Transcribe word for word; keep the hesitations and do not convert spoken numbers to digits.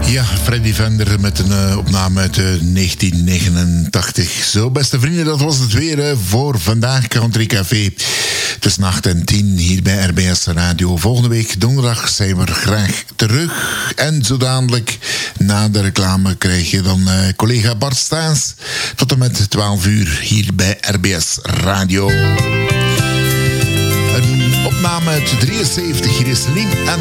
Ja, Freddy Vender met een uh, opname uit uh, negentien negenentachtig. Zo, beste vrienden, dat was het weer uh, voor vandaag Country Café. Tussen acht en tien hier bij R B S Radio. Volgende week donderdag zijn we er graag terug. En zo dadelijk na de reclame krijg je dan uh, collega Bart Staes tot en met twaalf uur hier bij R B S Radio. Een opname uit drieënzeventig. Hier is Lien en